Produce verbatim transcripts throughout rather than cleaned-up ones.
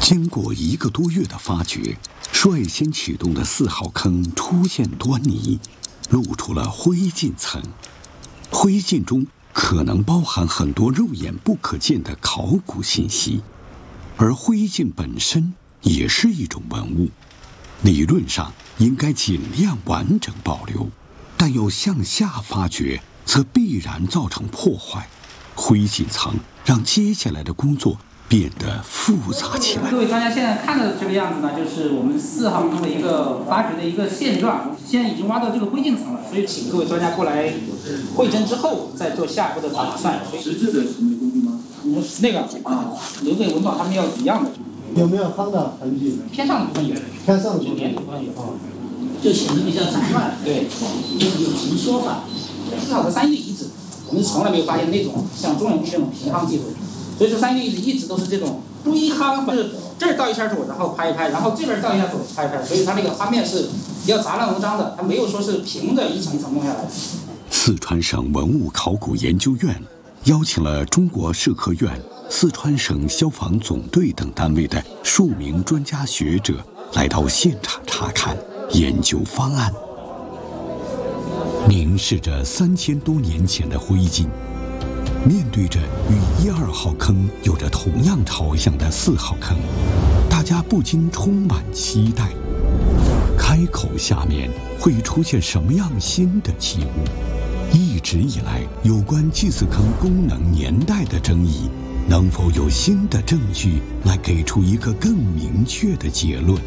经过一个多月的发掘，率先启动的四号坑出现端倪，露出了灰烬层。灰烬中可能包含很多肉眼不可见的考古信息，而灰烬本身也是一种文物，理论上应该尽量完整保留，但要向下发掘，则必然造成破坏。灰烬层让接下来的工作变得复杂起来。 各位专家现在看到的这个样子呢，就是我们四号坑的一个发掘的一个现状。现在已经挖到这个灰烬层了，所以请各位专家过来会诊之后，再做下一步的打算。 实质的什么工具吗？ 那个啊，留给文保他们要一样的。 有没有夯的痕迹？ 偏上的部分有， 偏上的有点部分有啊， 就显得比较杂乱。 对， 有有什么说法？ 至少是三亿遗址，我们从来没有发现那种像中原地这种平夯技术。所以说三亿遗址一直都是这种堆夯，就是这儿倒一下土，然后拍一拍，然后这边倒一下土，拍一拍，所以它那个夯面是比较杂乱无章的，它没有说是平的一层一层弄下来的。 四川省文物考古研究院邀请了中国社科院、四川省消防总队等单位的数名专家学者来到现场查看、研究方案，凝视着三千多年前的灰烬。面对着与一二号坑有着同样朝向的四号坑，大家不禁充满期待。开口下面会出现什么样新的器物？一直以来有关祭祀坑功能年代的争议，能否有新的证据来给出一个更明确的结论？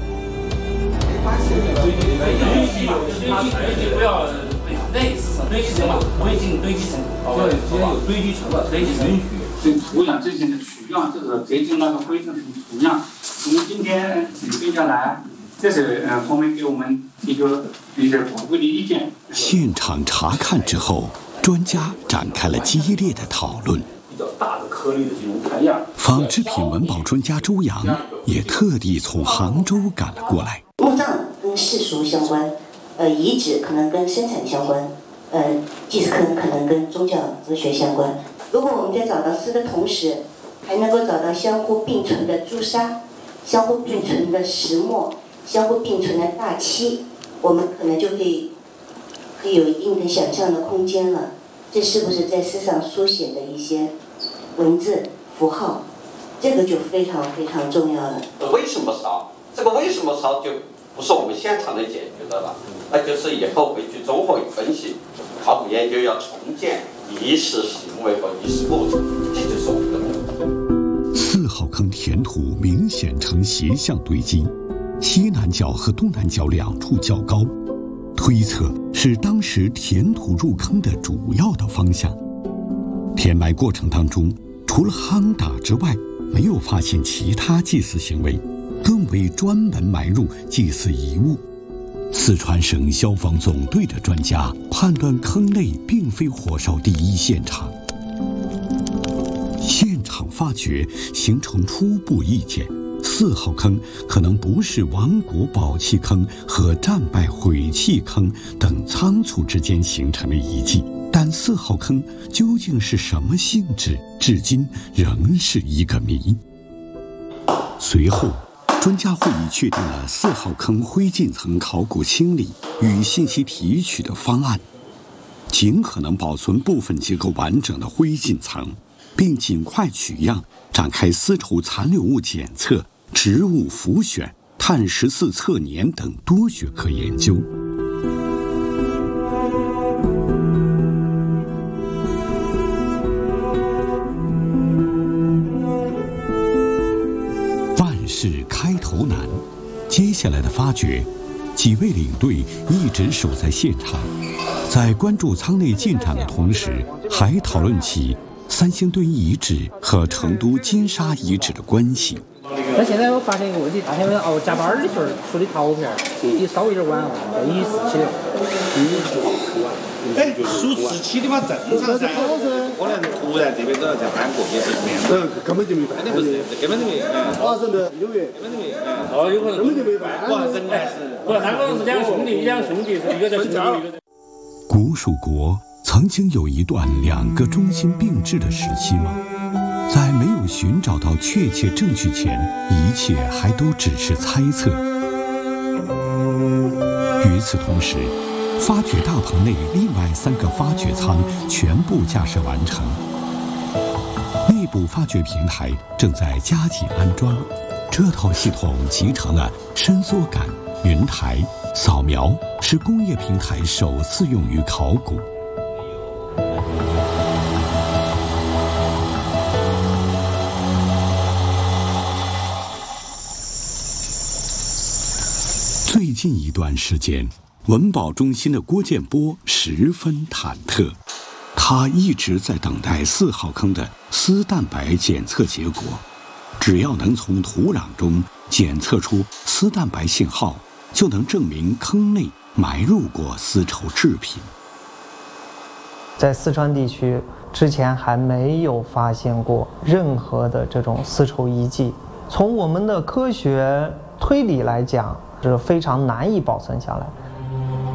不要类似堆积层嘛，灰烬堆积层，要有先有堆积层了，堆积层允许。 这土壤这些的取样，这个结晶那个灰烬土样，我们今天准备下来，这是呃方面给我们提出一些宝贵的意见。 现场查看之后，专家展开了激烈的讨论。 比较大的颗粒的这种看样。 纺织品文保专家周阳也特地从杭州赶了过来。 墓葬跟世俗相关，呃，遗址可能跟生产相关，呃，祭祀坑可能跟宗教哲学相关。如果我们在找到丝的同时，还能够找到相互并存的朱砂、相互并存的石墨、相互并存的大漆，我们可能就可以可以有一定的想象的空间了。这是不是在丝上书写的一些文字符号？这个就非常非常重要了。 为什么烧？这个为什么烧就不是我们现场能解决的了，那就是以后回去综合分析，考古研究要重建遗址行为和遗址构成，这就是我们的目的。 四号坑填土明显呈斜向堆积，西南角和东南角两处较高，推测是当时填土入坑的主要的方向。填埋过程当中，除了夯打之外，没有发现其他祭祀行为，更未专门埋入祭祀遗物。四川省消防总队的专家判断坑内并非火烧第一现场。现场发掘形成初步意见，四号坑可能不是亡国宝器坑和战败毁弃坑等仓促之间形成的遗迹，但四号坑究竟是什么性质，至今仍是一个谜。随后专家会议确定了四号坑灰烬层考古清理与信息提取的方案，尽可能保存部分结构完整的灰烬层，并尽快取样，展开丝绸残留物检测、植物浮选、碳十四测年等多学科研究。万事开头难，接下来的发掘，几位领队一直守在现场，在关注舱内进展的同时，还讨论起三星堆遗址和成都金沙遗址的关系。 但现在我发现一个问题，那天我熬加班的时候出的陶片，也稍微有点晚了，一十七了。 哎，数十期的嘛正常噻，可能突然这边都要再搬过去，是面嗯，根本就没搬， 肯定不是，根本就没。 发生的六月， 根本就没。 哦，有可能根本就没搬。 哇，人还是不，他可能是两个兄弟，两个兄弟是一个在成都，一个在。 古蜀国曾经有一段两个中心并置的时期吗？ 在没有寻找到确切证据前，一切还都只是猜测。与此同时，发掘大棚内另外三个发掘舱全部架设完成，内部发掘平台正在加紧安装。这套系统集成了伸缩杆、云台、扫描，是工业平台首次用于考古。最近一段时间，文保中心的郭建波十分忐忑，他一直在等待四号坑的丝蛋白检测结果。只要能从土壤中检测出丝蛋白信号，就能证明坑内埋入过丝绸制品。 在四川地区之前还没有发现过任何的这种丝绸遗迹，从我们的科学推理来讲是非常难以保存下来。